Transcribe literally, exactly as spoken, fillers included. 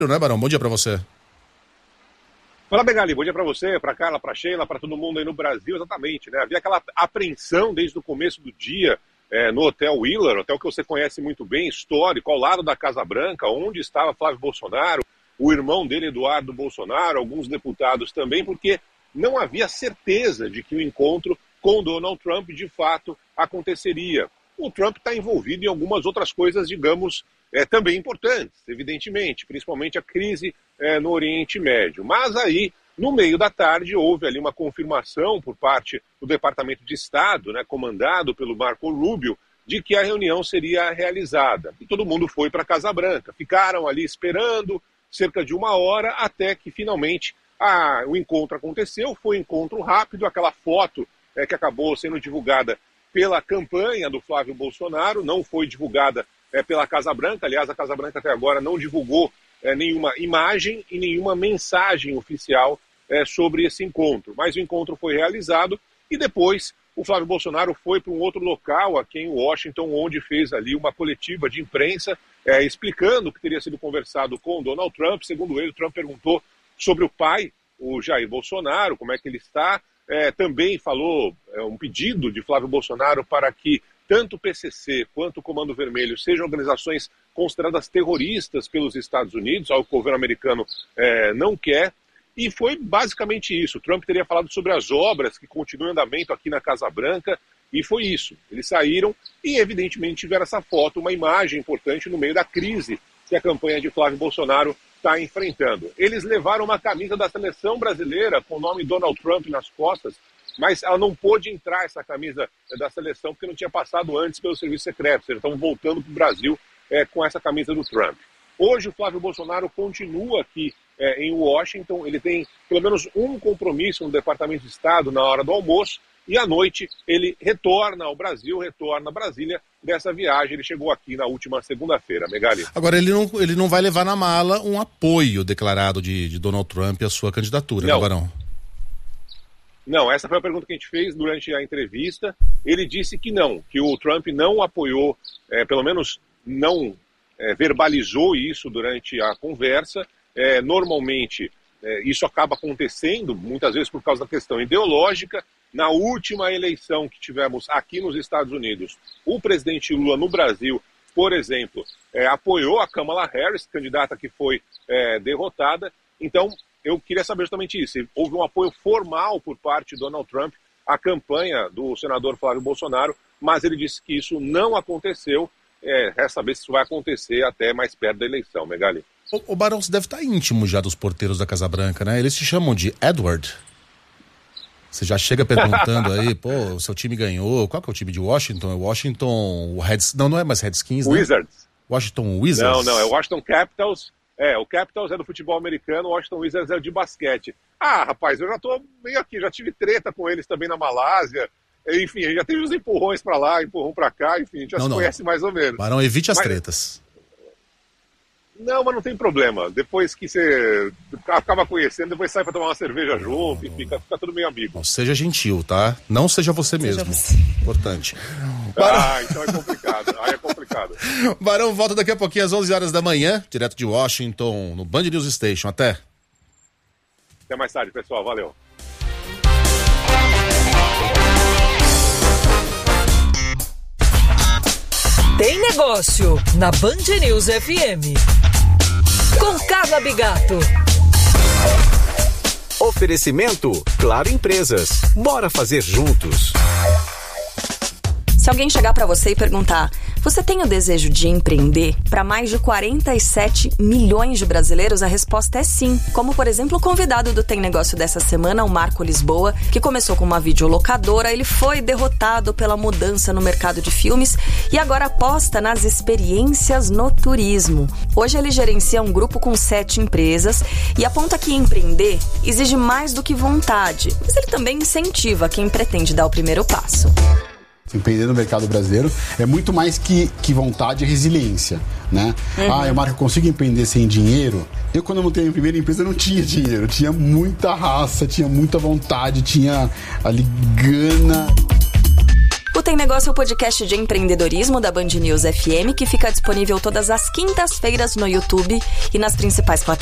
Né, Barão? Bom dia para você. Fala, Begali, bom dia para você, para Carla, para Sheila, para todo mundo aí no Brasil, exatamente, né? Havia aquela apreensão desde o começo do dia é, no Hotel Wheeler, hotel que você conhece muito bem, histórico, ao lado da Casa Branca, onde estava Flávio Bolsonaro, o irmão dele, Eduardo Bolsonaro, alguns deputados também, porque não havia certeza de que o encontro com Donald Trump de fato aconteceria. O Trump está envolvido em algumas outras coisas, digamos, é, também importantes, evidentemente, principalmente a crise é, no Oriente Médio. Mas aí, no meio da tarde, houve ali uma confirmação por parte do Departamento de Estado, né, comandado pelo Marco Rubio, de que a reunião seria realizada. E todo mundo foi para a Casa Branca. Ficaram ali esperando cerca de uma hora até que finalmente a, o encontro aconteceu. Foi um encontro rápido, aquela foto é, que acabou sendo divulgada pela campanha do Flávio Bolsonaro, não foi divulgada é, pela Casa Branca. Aliás, a Casa Branca até agora não divulgou é, nenhuma imagem e nenhuma mensagem oficial é, sobre esse encontro. Mas o encontro foi realizado e depois o Flávio Bolsonaro foi para um outro local aqui em Washington, onde fez ali uma coletiva de imprensa é, explicando o que teria sido conversado com Donald Trump. Segundo ele, o Trump perguntou sobre o pai, o Jair Bolsonaro, como é que ele está. É, também falou é, um pedido de Flávio Bolsonaro para que tanto o P C C quanto o Comando Vermelho sejam organizações consideradas terroristas pelos Estados Unidos, algo que o governo americano é, não quer. E foi basicamente isso. O Trump teria falado sobre as obras que continuam em andamento aqui na Casa Branca, e foi isso. Eles saíram e, evidentemente, tiveram essa foto, uma imagem importante no meio da crise que a campanha de Flávio Bolsonaro está enfrentando. Eles levaram uma camisa da seleção brasileira com o nome Donald Trump nas costas, mas ela não pôde entrar, essa camisa da seleção, porque não tinha passado antes pelo serviço secreto. Eles estão voltando para o Brasil é, com essa camisa do Trump. Hoje o Flávio Bolsonaro continua aqui é, em Washington. Ele tem pelo menos um compromisso no Departamento de Estado na hora do almoço, e à noite ele retorna ao Brasil, retorna a Brasília dessa viagem. Ele chegou aqui na última segunda-feira, Megali. Agora, ele não, ele não vai levar na mala um apoio declarado de, de Donald Trump à sua candidatura, não. né, Barão? Não, essa foi a pergunta que a gente fez durante a entrevista. Ele disse que não, que o Trump não apoiou, é, pelo menos não é, verbalizou isso durante a conversa. É, normalmente, é, isso acaba acontecendo, muitas vezes por causa da questão ideológica. Na última eleição que tivemos aqui nos Estados Unidos, o presidente Lula no Brasil, por exemplo, é, apoiou a Kamala Harris, candidata que foi é, derrotada. Então, eu queria saber justamente isso. Houve um apoio formal por parte de Donald Trump à campanha do senador Flávio Bolsonaro, mas ele disse que isso não aconteceu. É, resta saber se isso vai acontecer até mais perto da eleição, Megali. O, o Barão, você deve estar íntimo já dos porteiros da Casa Branca, né? Eles se chamam de Edward. Você já chega perguntando aí, pô, o seu time ganhou. Qual que é o time de Washington? É Washington Reds... Não, não é mais Redskins, né? Wizards. Washington Wizards? Não, não, é Washington Capitals. É, o Capitals é do futebol americano, o Washington Wizards é de basquete. Ah, rapaz, eu já tô meio aqui, já tive treta com eles também na Malásia. Enfim, já teve uns empurrões pra lá, empurrão pra cá, enfim, a gente já não, se não. conhece mais ou menos. Barão, evite as mas... tretas. Não, mas não tem problema. Depois que você acaba conhecendo, depois sai pra tomar uma cerveja não, junto não, e fica, fica tudo meio amigo. Não, seja gentil, tá? Não seja você seja mesmo. Você. Importante. Ah, então é complicado. Aí é complicado. Barão volta daqui a pouquinho às onze horas da manhã, direto de Washington, no Band News Station. Até. Até mais tarde, pessoal. Valeu. Tem negócio na Band News F M. Com Carla Bigato. Oferecimento Claro Empresas. Bora fazer juntos. Se alguém chegar pra você e perguntar, você tem o desejo de empreender? Para mais de quarenta e sete milhões de brasileiros, a resposta é sim. Como, por exemplo, o convidado do Tem Negócio dessa semana, o Marco Lisboa, que começou com uma videolocadora. Ele foi derrotado pela mudança no mercado de filmes e agora aposta nas experiências no turismo. Hoje ele gerencia um grupo com sete empresas e aponta que empreender exige mais do que vontade, mas ele também incentiva quem pretende dar o primeiro passo. Empreender no mercado brasileiro é muito mais que, que vontade e resiliência, né? Uhum. Ah, eu, Marco, eu consigo empreender sem dinheiro? Eu, quando eu montei a minha primeira empresa, não tinha dinheiro. Tinha muita raça, tinha muita vontade, tinha ali gana. O Tem Tem Negócio é o podcast de empreendedorismo da Band News F M, que fica disponível todas as quintas-feiras no YouTube e nas principais plataformas.